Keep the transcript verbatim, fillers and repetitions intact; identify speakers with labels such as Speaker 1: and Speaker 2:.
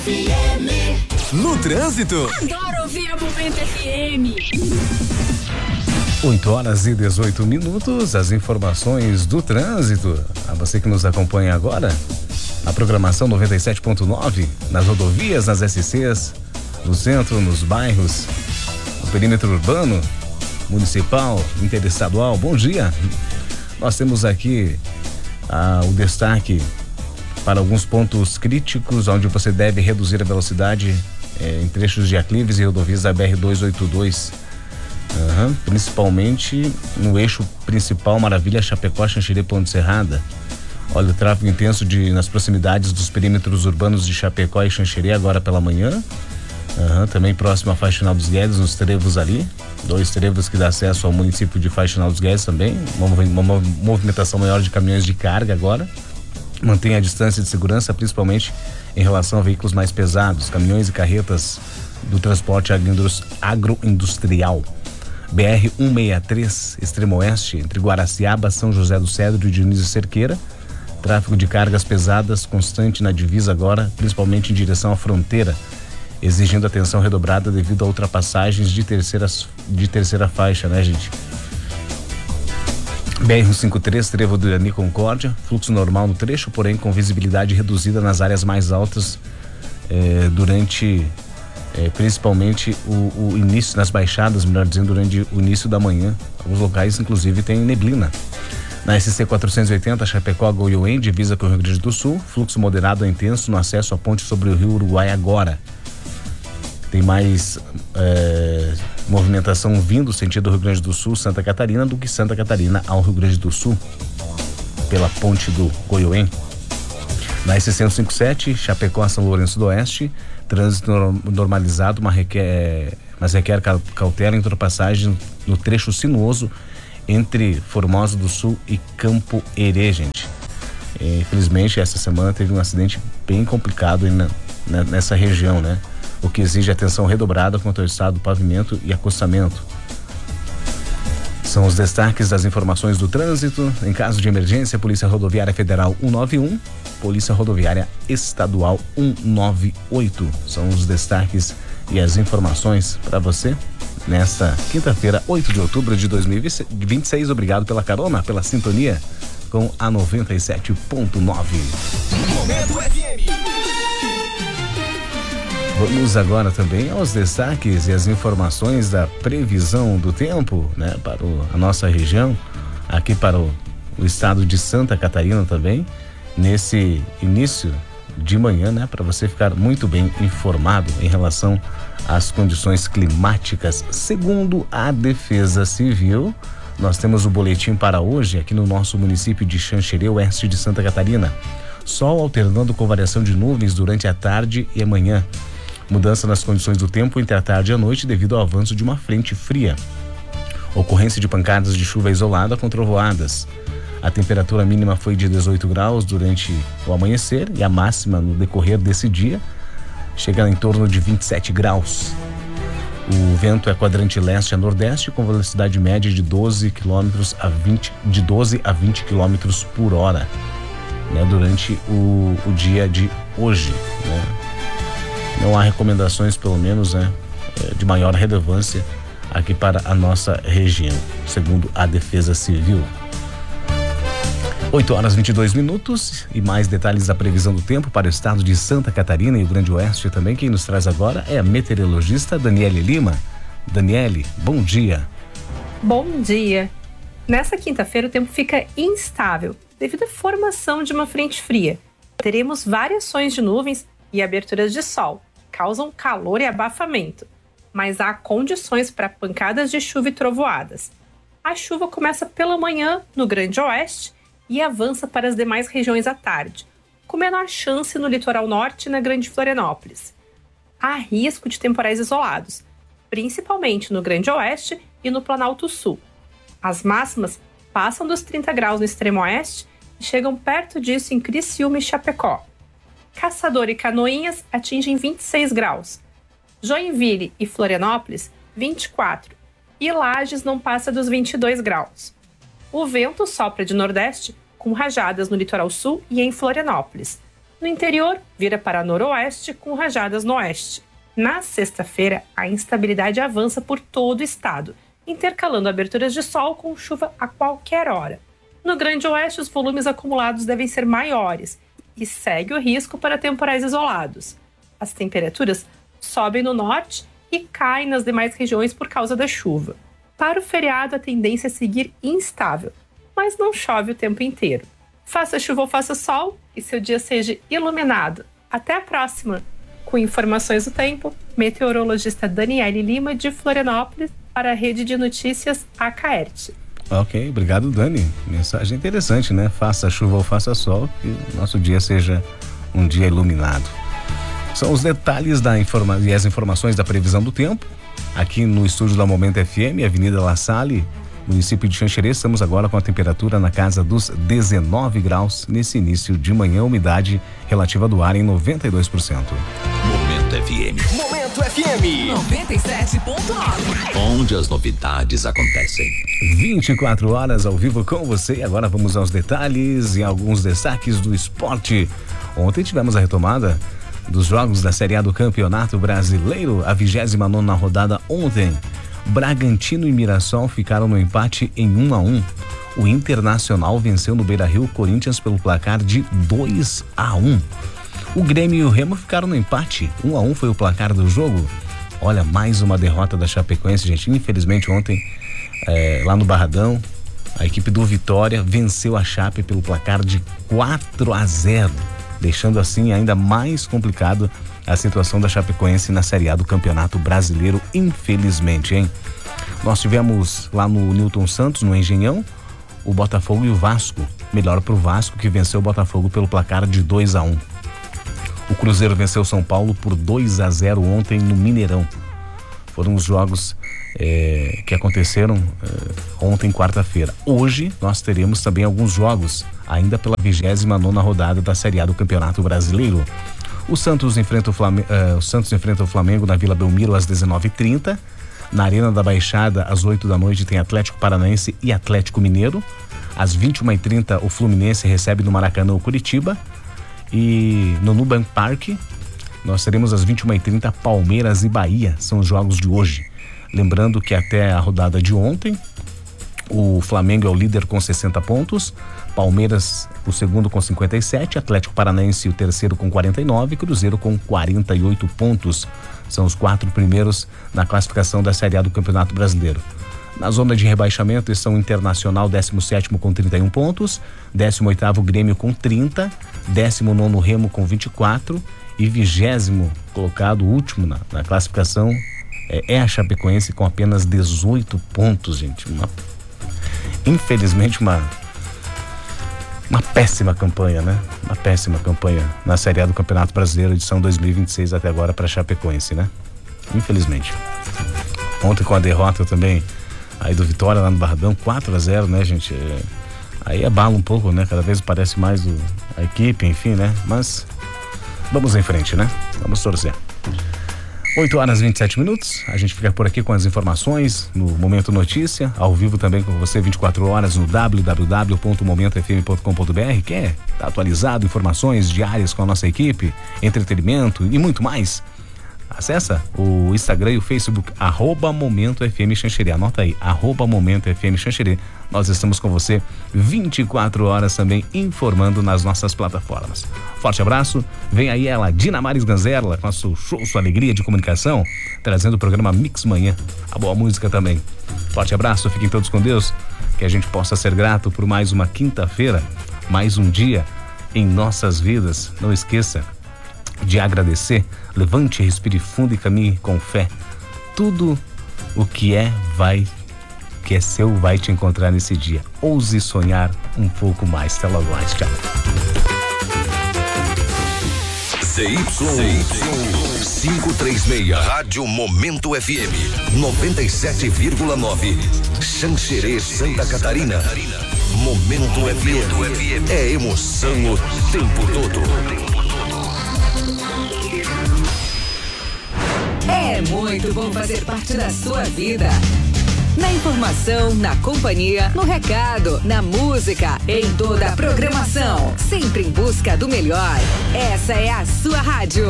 Speaker 1: F M.
Speaker 2: No trânsito.
Speaker 1: Adoro ouvir a Momento F M.
Speaker 3: oito horas e dezoito minutos, as informações do trânsito. A você que nos acompanha agora, na programação noventa e sete ponto nove, nas rodovias, nas S Cs, no centro, nos bairros, no perímetro urbano, municipal, interestadual. Bom dia. Nós temos aqui ah, o destaque para alguns pontos críticos, onde você deve reduzir a velocidade eh, em trechos de aclives e rodovias da B R duzentos e oitenta e dois. Uhum, principalmente no eixo principal Maravilha, Chapecó, Xanxerê, Ponte Serrada. Olha, o tráfego intenso de, nas proximidades dos perímetros urbanos de Chapecó e Xanxerê agora pela manhã. Uhum, também próximo à Faxinal dos Guedes, nos trevos ali, dois trevos que dá acesso ao município de Faxinal dos Guedes também, uma, uma movimentação maior de caminhões de carga agora. Mantenha a distância de segurança, principalmente em relação a veículos mais pesados, caminhões e carretas do transporte agroindustrial. B R cento e sessenta e três, extremo oeste, entre Guaraciaba, São José do Cedro e Dionísio Cerqueira. Tráfego de cargas pesadas constante na divisa agora, principalmente em direção à fronteira, exigindo atenção redobrada devido a ultrapassagens de, terceiras, de terceira faixa, né, gente? B R cento e cinquenta e três, trevo do Irani Concórdia, fluxo normal no trecho, porém com visibilidade reduzida nas áreas mais altas eh, durante... É, principalmente o, o início nas baixadas, melhor dizendo, durante o início da manhã. Alguns locais, inclusive, tem neblina. Na S C quatrocentos e oitenta, Chapecó, Goiôem, divisa com o Rio Grande do Sul, fluxo moderado a intenso no acesso à ponte sobre o Rio Uruguai agora. Tem mais é, movimentação vindo sentido Rio Grande do Sul, Santa Catarina, do que Santa Catarina ao Rio Grande do Sul, pela ponte do Goiôem. Na S C cento e cinquenta e sete, Chapecó, São Lourenço do Oeste, trânsito normalizado, mas requer, mas requer cautela em ultrapassagem no trecho sinuoso entre Formosa do Sul e Campo Herê, gente. E, infelizmente, essa semana teve um acidente bem complicado na, na, nessa região, né? O que exige atenção redobrada quanto ao estado do pavimento e acostamento. São os destaques das informações do trânsito. Em caso de emergência, Polícia Rodoviária Federal cento e noventa e um, Polícia Rodoviária Estadual cento e noventa e oito. São os destaques e as informações para você nesta quinta-feira, oito de outubro de dois mil e vinte e seis. Obrigado pela carona, pela sintonia com a noventa e sete ponto nove.
Speaker 2: Momento F M.
Speaker 3: Vamos agora também aos destaques e as informações da previsão do tempo, né, para o, a nossa região, aqui para o, o estado de Santa Catarina também, nesse início de manhã, né, para você ficar muito bem informado em relação às condições climáticas. Segundo a Defesa Civil, nós temos o boletim para hoje aqui no nosso município de Xanxerê, oeste de Santa Catarina. Sol alternando com variação de nuvens durante a tarde e a manhã. Mudança nas condições do tempo entre a tarde e a noite devido ao avanço de uma frente fria. Ocorrência de pancadas de chuva isolada com trovoadas. A temperatura mínima foi de dezoito graus durante o amanhecer e a máxima no decorrer desse dia chega em torno de vinte e sete graus. O vento é quadrante leste a nordeste com velocidade média de doze quilômetros a vinte, de doze a vinte quilômetros por hora, né, durante o, o dia de hoje, né? Não há recomendações, pelo menos, né, de maior relevância aqui para a nossa região, segundo a Defesa Civil. oito horas e vinte e dois minutos e mais detalhes da previsão do tempo para o estado de Santa Catarina e o Grande Oeste também. Quem nos traz agora é a meteorologista Daniele Lima. Daniele, bom dia.
Speaker 4: Bom dia. Nessa quinta-feira o tempo fica instável devido à formação de uma frente fria. Teremos variações de nuvens e aberturas de sol. Causam calor e abafamento, mas há condições para pancadas de chuva e trovoadas. A chuva começa pela manhã no Grande Oeste e avança para as demais regiões à tarde, com menor chance no litoral norte e na Grande Florianópolis. Há risco de temporais isolados, principalmente no Grande Oeste e no Planalto Sul. As máximas passam dos trinta graus no extremo oeste e chegam perto disso em Criciúma e Chapecó. Caçador e Canoinhas atingem vinte e seis graus. Joinville e Florianópolis, vinte e quatro. E Lages não passa dos vinte e dois graus. O vento sopra de nordeste com rajadas no litoral sul e em Florianópolis. No interior, vira para noroeste com rajadas no oeste. Na sexta-feira, a instabilidade avança por todo o estado, intercalando aberturas de sol com chuva a qualquer hora. No Grande Oeste, os volumes acumulados devem ser maiores e segue o risco para temporais isolados. As temperaturas sobem no norte e caem nas demais regiões por causa da chuva. Para o feriado, a tendência é seguir instável, mas não chove o tempo inteiro. Faça chuva ou faça sol e seu dia seja iluminado. Até a próxima! Com informações do tempo, meteorologista Daniele Lima, de Florianópolis, para a Rede de Notícias Acaerte.
Speaker 3: Ok, obrigado, Dani. Mensagem interessante, né? Faça chuva ou faça sol, que o nosso dia seja um dia iluminado. São os detalhes da informa- e as informações da previsão do tempo. Aqui no estúdio da Momento F M, Avenida La Salle, município de Xanxerê, estamos agora com a temperatura na casa dos dezenove graus. Nesse início de manhã, umidade relativa do ar em noventa e dois por cento.
Speaker 2: Momento F M. Momento F M.
Speaker 1: noventa e sete ponto nove.
Speaker 2: Onde as novidades acontecem.
Speaker 3: vinte e quatro horas ao vivo com você. E agora vamos aos detalhes e alguns destaques do esporte. Ontem tivemos a retomada dos jogos da Série A do Campeonato Brasileiro, a vigésima nona rodada ontem. Bragantino e Mirassol ficaram no empate em um a um. O Internacional venceu no Beira-Rio o Corinthians pelo placar de dois a um. O Grêmio e o Remo ficaram no empate, um a um foi o placar do jogo. Olha, mais uma derrota da Chapecoense, gente. Infelizmente ontem, é, lá no Barradão, a equipe do Vitória venceu a Chape pelo placar de quatro a zero, deixando assim ainda mais complicado a situação da Chapecoense na Série A do Campeonato Brasileiro, infelizmente, hein? Nós tivemos lá no Newton Santos, no Engenhão, o Botafogo e o Vasco. Melhor pro Vasco, que venceu o Botafogo pelo placar de dois a um. O Cruzeiro venceu o São Paulo por dois a zero ontem no Mineirão. Foram os jogos é, que aconteceram é, ontem, quarta-feira. Hoje nós teremos também alguns jogos, ainda pela vigésima nona rodada da Série A do Campeonato Brasileiro. O Santos enfrenta o Flamengo, uh, o Santos enfrenta o Flamengo na Vila Belmiro às dezenove e trinta. Na Arena da Baixada, às oito da noite, tem Atlético Paranaense e Atlético Mineiro. Às vinte e uma e trinta, o Fluminense recebe no Maracanã o Curitiba. E no Nubank Park, nós teremos às vinte e uma e trinta Palmeiras e Bahia. São os jogos de hoje. Lembrando que até a rodada de ontem, o Flamengo é o líder com sessenta pontos, Palmeiras o segundo com cinquenta e sete, Atlético Paranaense o terceiro com quarenta e nove, Cruzeiro com quarenta e oito pontos. São os quatro primeiros na classificação da Série A do Campeonato Brasileiro. Na zona de rebaixamento estão o Internacional, décimo sétimo com trinta e um pontos, décimo oitavo Grêmio com trinta, décimo nono Remo com vinte e quatro e vigésimo colocado, último na, na classificação, é, é a Chapecoense com apenas dezoito pontos, gente. Uma Infelizmente uma uma péssima campanha, né? Uma péssima campanha na Série A do Campeonato Brasileiro, edição dois mil e vinte e seis até agora para Chapecoense, né? Infelizmente. Ontem com a derrota também aí do Vitória lá no Barradão, quatro a zero, né, gente? É, aí abala um pouco, né? Cada vez parece mais o, a equipe, enfim, né? Mas vamos em frente, né? Vamos torcer. oito horas e vinte e sete minutos, a gente fica por aqui com as informações no Momento Notícia, ao vivo também com você vinte e quatro horas no w w w ponto momento f m ponto com ponto b r. Quer tá atualizado, informações diárias com a nossa equipe, entretenimento e muito mais? Acessa o Instagram e o Facebook, arroba Momento F M Xanxerê. Anota aí, arroba Momento F M Xanxerê. Nós estamos com você vinte e quatro horas também informando nas nossas plataformas. Forte abraço. Vem aí ela, Dinamares Ganzerla, com a sua show, sua alegria de comunicação, trazendo o programa Mix Manhã. A boa música também. Forte abraço, fiquem todos com Deus. Que a gente possa ser grato por mais uma quinta-feira, mais um dia em nossas vidas. Não esqueça de agradecer, levante, respire fundo e caminhe com fé. Tudo o que é vai, que é seu, vai te encontrar nesse dia. Ouse sonhar um pouco mais. Até logo mais, tchau.
Speaker 2: C Y quinhentos e trinta e seis, Rádio Momento F M, noventa e sete vírgula nove, Xanxerê, Santa Catarina. Momento F M é emoção o tempo todo.
Speaker 1: É muito bom fazer parte da sua vida. Na informação, na companhia, no recado, na música, em toda a programação. Sempre em busca do melhor. Essa é a sua rádio.